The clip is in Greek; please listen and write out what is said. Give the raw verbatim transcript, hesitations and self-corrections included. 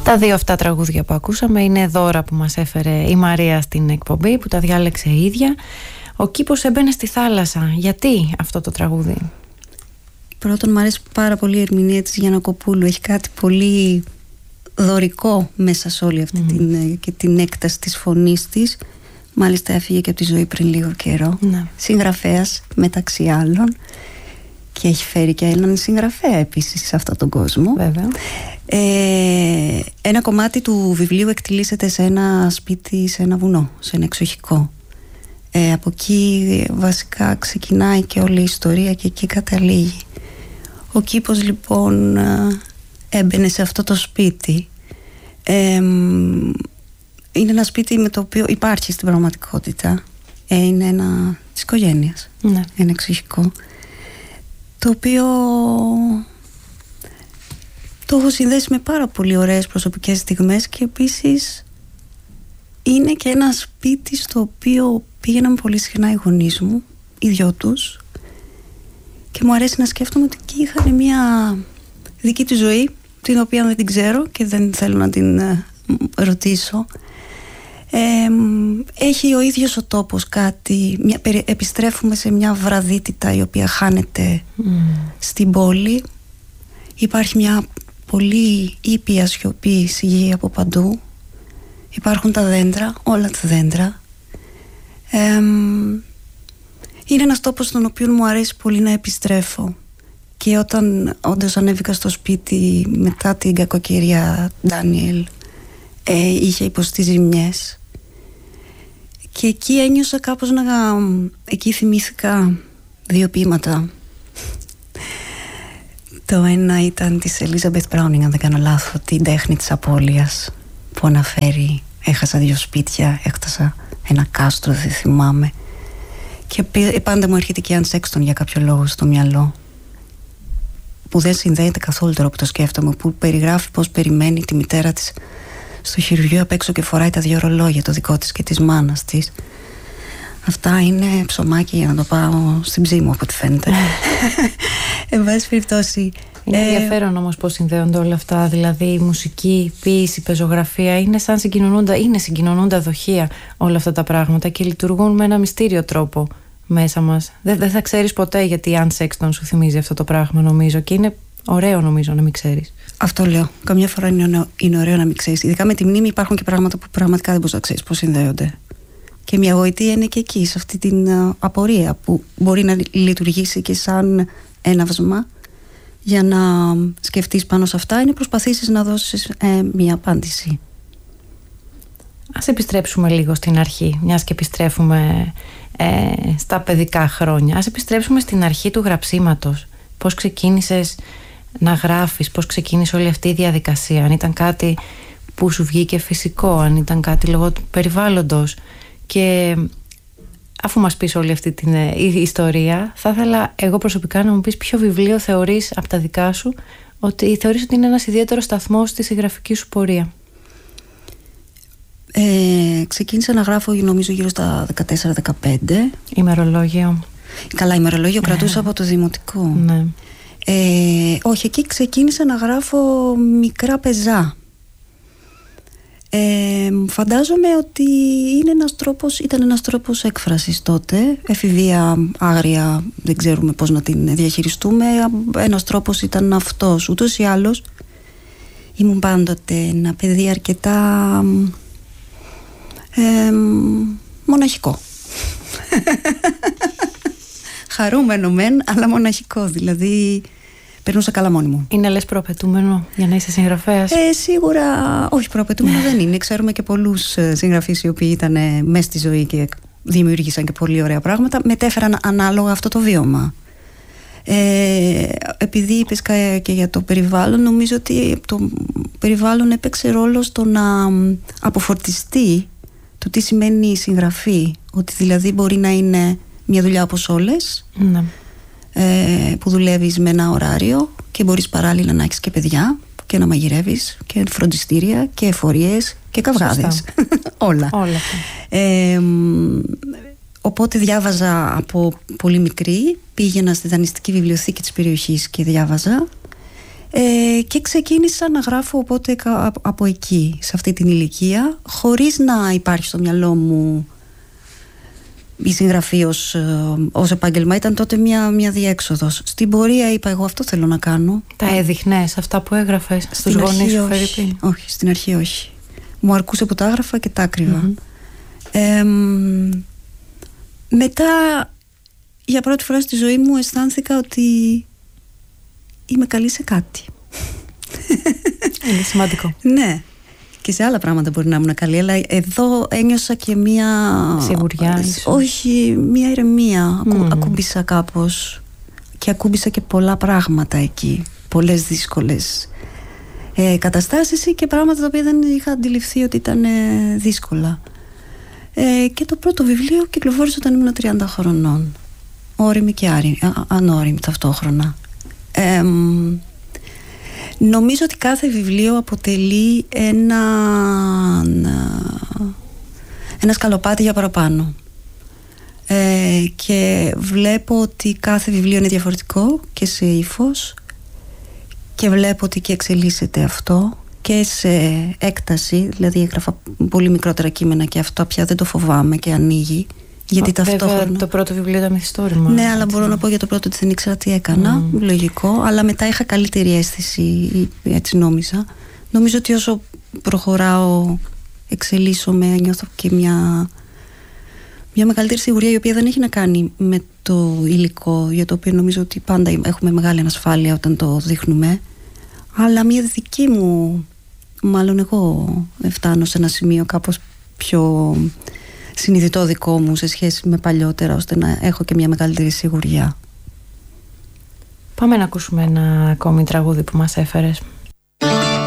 Τα δύο αυτά τραγούδια που ακούσαμε είναι δώρα που μας έφερε η Μαρία στην εκπομπή, που τα διάλεξε η ίδια. Ο κήπος έμπαινε στη θάλασσα. Γιατί αυτό το τραγούδι? Πρώτον, μου αρέσει πάρα πολύ η ερμηνεία της Γιαννακοπούλου. Έχει κάτι πολύ δωρικό μέσα σε όλη αυτή mm. την, και την έκταση της φωνής της. Μάλιστα έφυγε και από τη ζωή πριν λίγο καιρό. Ναι. Συγγραφέας μεταξύ άλλων. Και έχει φέρει και έναν συγγραφέα επίσης σε αυτόν τον κόσμο. Βέβαια. Ε, ένα κομμάτι του βιβλίου εκτιλήσεται σε ένα σπίτι, σε ένα βουνό, σε ένα εξοχικό. Ε, από εκεί βασικά ξεκινάει και όλη η ιστορία και εκεί καταλήγει. Ο κήπος λοιπόν έμπαινε σε αυτό το σπίτι. Ε, είναι ένα σπίτι με το οποίο υπάρχει στην πραγματικότητα. Ε, είναι ένα της οικογένειας. Ναι. Ένα εξοχικό. Το οποίο το έχω συνδέσει με πάρα πολύ ωραίες προσωπικές στιγμές και επίσης είναι και ένα σπίτι στο οποίο πήγαιναν πολύ συχνά οι γονείς μου, οι δυο τους, και μου αρέσει να σκέφτομαι ότι εκεί είχαν μια δική του ζωή, την οποία δεν την ξέρω και δεν θέλω να την ρωτήσω. Ε, έχει ο ίδιος ο τόπος κάτι, μια, επιστρέφουμε σε μια βραδύτητα η οποία χάνεται mm. στην πόλη. Υπάρχει μια πολύ ήπια σιωπή, σιγή από παντού. Υπάρχουν τα δέντρα, όλα τα δέντρα. ε, Είναι ένας τόπος στον οποίο μου αρέσει πολύ να επιστρέφω. Και όταν όντως ανέβηκα στο σπίτι μετά την κακοκαιρία Ντάνιελ, ε, είχε υποστεί ζημιές. Και εκεί ένιωσα κάπως να... Εκεί θυμήθηκα δύο ποίηματα. Το ένα ήταν της Ελίζαμπεθ Μπράουνινγκ, αν δεν κάνω λάθος, την τέχνη της απώλειας, που αναφέρει έχασα δύο σπίτια, έχτασα ένα κάστρο, δεν θυμάμαι. Και πάντα μου έρχεται και η Anne Sexton για κάποιο λόγο στο μυαλό, που δεν συνδέεται καθόλου τώρα που το σκέφτομαι, που περιγράφει πως περιμένει τη μητέρα της στο χειρουργείο απ' έξω και φοράει τα δύο ρολόγια, το δικό της και της μάνας της. Αυτά είναι ψωμάκι για να το πάω στην ψή μου, από ό,τι φαίνεται. Εν πάση περιπτώσει. Είναι ε... ενδιαφέρον όμως πώς συνδέονται όλα αυτά. Δηλαδή η μουσική, ποίηση, πεζογραφία είναι σαν συγκοινωνούντα, είναι συγκοινωνούντα δοχεία όλα αυτά τα πράγματα και λειτουργούν με ένα μυστήριο τρόπο μέσα μας. Δεν, δεν θα ξέρεις ποτέ γιατί η Anne Sexton σου θυμίζει αυτό το πράγμα, νομίζω, και είναι ωραίο, νομίζω, να μην ξέρεις. Αυτό λέω. Καμιά φορά είναι, είναι ωραίο να μην ξέρεις. Ειδικά με τη μνήμη υπάρχουν και πράγματα που πραγματικά δεν μπορείς να ξέρεις πώς συνδέονται. Και μια γοητεία είναι και εκεί, σε αυτή την uh, απορία που μπορεί να λειτουργήσει και σαν έναυσμα για να σκεφτείς πάνω σε αυτά ή να προσπαθήσεις να δώσεις ε, μια απάντηση. Ας επιστρέψουμε λίγο στην αρχή, μιας και επιστρέφουμε ε, στα παιδικά χρόνια. Ας επιστρέψουμε στην αρχή του γραψίματος. Πώς ξεκίνησες να γράφεις, πώς ξεκίνησε όλη αυτή η διαδικασία, αν ήταν κάτι που σου βγήκε φυσικό, αν ήταν κάτι λόγω του περιβάλλοντος. Και αφού μας πεις όλη αυτή την ε, ιστορία, θα ήθελα εγώ προσωπικά να μου πεις ποιο βιβλίο θεωρείς από τα δικά σου ότι θεωρείς ότι είναι ένας ιδιαίτερος σταθμός στη συγγραφική σου πορεία. Ε, ξεκίνησα να γράφω νομίζω γύρω στα δεκατέσσερα δεκαπέντε. Ημερολόγιο. Καλά, ημερολόγιο ε. κρατούσα από το δημοτικό. Ναι. Ε, όχι, εκεί ξεκίνησα να γράφω μικρά πεζά. Ε, φαντάζομαι ότι είναι ένας τρόπος, ήταν ένας τρόπος έκφρασης τότε. Εφηβεία άγρια, δεν ξέρουμε πώς να την διαχειριστούμε. Ένας τρόπος ήταν αυτός. Ούτως ή άλλως ήμουν πάντοτε ένα παιδί αρκετά ε, μοναχικό. Χαρούμενο μεν, αλλά μοναχικό. Δηλαδή περνούσα καλά μόνη μου. Είναι λες προαπαιτούμενο για να είσαι συγγραφέας? Ε, σίγουρα όχι, προαπαιτούμενο δεν είναι. Ξέρουμε και πολλούς συγγραφείς οι οποίοι ήταν μέσα στη ζωή και δημιούργησαν και πολύ ωραία πράγματα. Μετέφεραν ανάλογα αυτό το βίωμα. Ε, επειδή είπες και για το περιβάλλον, νομίζω ότι το περιβάλλον έπαιξε ρόλο στο να αποφορτιστεί το τι σημαίνει συγγραφή. Ότι δηλαδή μπορεί να είναι μια δουλειά όπως όλες, ναι. ε, που δουλεύεις με ένα ωράριο και μπορείς παράλληλα να έχεις και παιδιά και να μαγειρεύεις και φροντιστήρια και εφορίες και καυγάδες. Όλα. Όλα. Ε, οπότε διάβαζα από πολύ μικρή, πήγαινα στη δανειστική βιβλιοθήκη της περιοχής και διάβαζα. Ε, και ξεκίνησα να γράφω οπότε από εκεί, σε αυτή την ηλικία, χωρίς να υπάρχει στο μυαλό μου η συγγραφή ως, ως επάγγελμα. Ήταν τότε μια, μια διέξοδος. Στην πορεία είπα εγώ αυτό θέλω να κάνω. Τα έδειχνες αυτά που έγραφες στους γονείς σου, Φερρυπίν? Όχι, στην αρχή όχι. Μου αρκούσε που τα έγραφα και τα άκρυβα. Mm-hmm. ε, μετά για πρώτη φορά στη ζωή μου αισθάνθηκα ότι είμαι καλή σε κάτι. Είναι σημαντικό. Ναι. Και σε άλλα πράγματα μπορεί να ήμουν καλή, αλλά εδώ ένιωσα και μία... Σιγουριά ίσως. Όχι, μία ηρεμία. Mm. Ακούμπησα κάπως. Και ακούμπησα και πολλά πράγματα εκεί. Πολλές δύσκολες ε, καταστάσεις και πράγματα τα οποία δεν είχα αντιληφθεί ότι ήταν ε, δύσκολα. Ε, και το πρώτο βιβλίο κυκλοφόρησε όταν ήμουν τριάντα χρονών. Όριμη και άριμη, α, ανώριμη ταυτόχρονα. Ε, Νομίζω ότι κάθε βιβλίο αποτελεί ένα, ένα σκαλοπάτι για παραπάνω. Ε, και βλέπω ότι κάθε βιβλίο είναι διαφορετικό και σε ύφος, και βλέπω ότι και εξελίσσεται αυτό και σε έκταση, δηλαδή έγραφα πολύ μικρότερα κείμενα και αυτό πια δεν το φοβάμαι και ανοίγει. Γιατί ταυτόχρονα... το πρώτο βιβλίο ήταν μυθιστόρημα. Ναι, αλλά μπορώ να πω για το πρώτο ότι δεν ήξερα τι έκανα. Mm. Λογικό. Αλλά μετά είχα καλύτερη αίσθηση, έτσι νόμιζα. Νομίζω ότι όσο προχωράω, εξελίσσομαι, νιώθω και μια, μια μεγαλύτερη σιγουριά, η οποία δεν έχει να κάνει με το υλικό, για το οποίο νομίζω ότι πάντα έχουμε μεγάλη ανασφάλεια όταν το δείχνουμε. Αλλά μια δική μου, μάλλον εγώ φτάνω σε ένα σημείο κάπως πιο συνειδητό δικό μου σε σχέση με παλιότερα, ώστε να έχω και μια μεγαλύτερη σιγουριά. Πάμε να ακούσουμε ένα ακόμη τραγούδι που μας έφερες.